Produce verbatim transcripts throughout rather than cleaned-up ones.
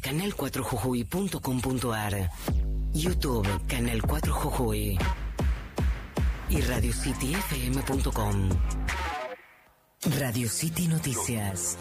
canal cuatro jujuy punto com punto ar, YouTube Canal cuatro Jujuy y radio city f m punto com. Radio City Noticias.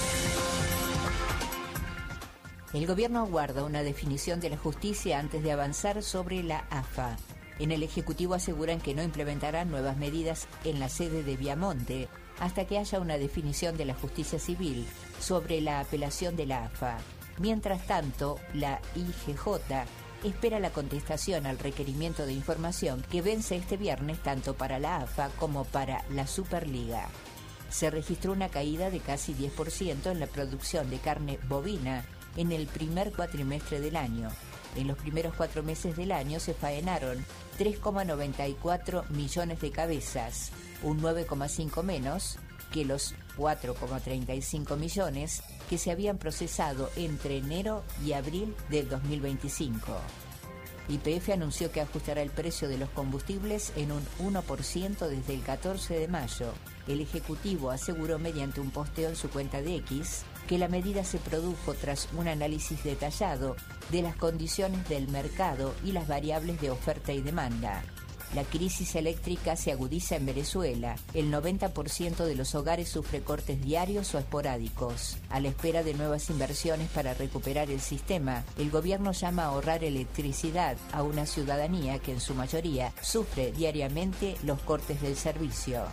El gobierno aguarda una definición de la justicia antes de avanzar sobre la A F A. En el Ejecutivo aseguran que no implementarán nuevas medidas en la sede de Viamonte hasta que haya una definición de la justicia civil sobre la apelación de la A F A. Mientras tanto, la I G J espera la contestación al requerimiento de información que vence este viernes tanto para la A F A como para la Superliga. Se registró una caída de casi diez por ciento en la producción de carne bovina en el primer cuatrimestre del año. En los primeros cuatro meses del año se faenaron tres coma noventa y cuatro millones de cabezas, un nueve coma cinco menos que los cuatro coma treinta y cinco millones que se habían procesado entre enero y abril del dos mil veinticinco. Y P F anunció que ajustará el precio de los combustibles en un uno por ciento desde el catorce de mayo. El Ejecutivo aseguró mediante un posteo en su cuenta de X que la medida se produjo tras un análisis detallado de las condiciones del mercado y las variables de oferta y demanda. La crisis eléctrica se agudiza en Venezuela. El noventa por ciento de los hogares sufre cortes diarios o esporádicos. A la espera de nuevas inversiones para recuperar el sistema, el gobierno llama a ahorrar electricidad a una ciudadanía que en su mayoría sufre diariamente los cortes del servicio.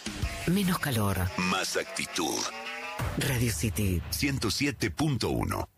Menos calor. Más actitud. Radio City ciento siete punto uno.